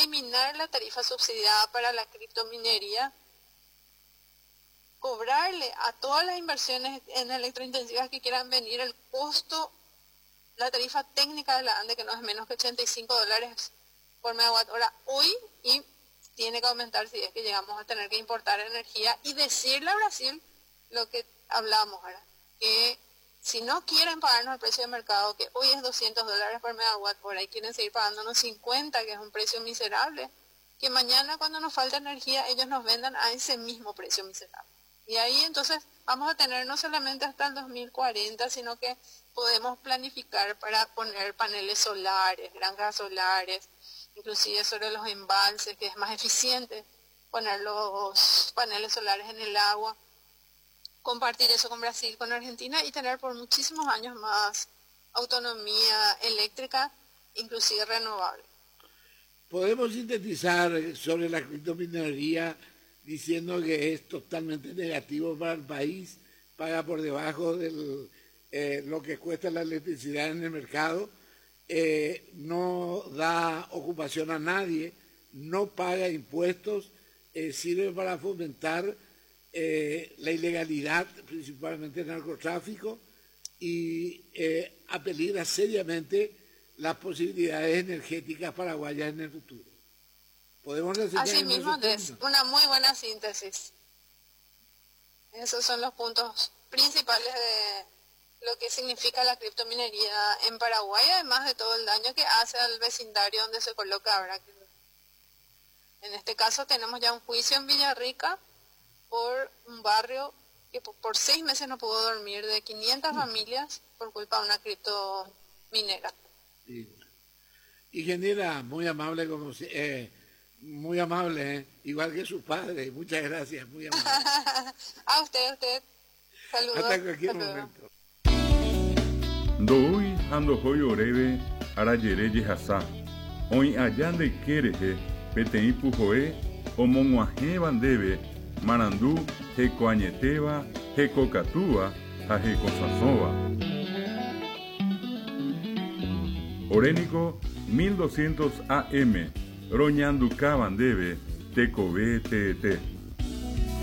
eliminar la tarifa subsidiada para la criptominería, cobrarle a todas las inversiones en electrointensivas que quieran venir el costo, la tarifa técnica de la ANDE, que no es menos que $85 por megawatt hora hoy, y tiene que aumentar si es que llegamos a tener que importar energía, y decirle a Brasil lo que hablábamos ahora, que si no quieren pagarnos el precio de mercado, que hoy es $200 por megawatt hora y quieren seguir pagándonos 50, que es un precio miserable, que mañana cuando nos falta energía ellos nos vendan a ese mismo precio miserable. Y ahí entonces vamos a tener no solamente hasta el 2040, sino que podemos planificar para poner paneles solares, granjas solares, inclusive sobre los embalses, que es más eficiente poner los paneles solares en el agua, compartir eso con Brasil, con Argentina, y tener por muchísimos años más autonomía eléctrica, inclusive renovable. Podemos sintetizar sobre la criptominería diciendo que es totalmente negativo para el país, paga por debajo de lo que cuesta la electricidad en el mercado, no da ocupación a nadie, no paga impuestos, sirve para fomentar la ilegalidad, principalmente el narcotráfico, y apeligra seriamente las posibilidades energéticas paraguayas en el futuro. Podemos reseñar. Así mismo es una muy buena síntesis. Esos son los puntos principales de lo que significa la criptominería en Paraguay, además de todo el daño que hace al vecindario donde se coloca ahora. En este caso tenemos ya un juicio en Villarrica por un barrio que por 6 meses no pudo dormir, de 500 familias por culpa de una criptominera. Sí. Ingeniera, muy amable muy amable, igual que su padre. Muchas gracias, muy amable. A usted. Saludos. Hasta cualquier momento. Doui ando hoy oreve arayere yehasa. Hoy allande kereje petei pujoe omonguaje bandebe marandú hekoañeteva hekokatúa ha hekosasova. Orénico 1200 AM Roñanduca bandebe Tecobe TT.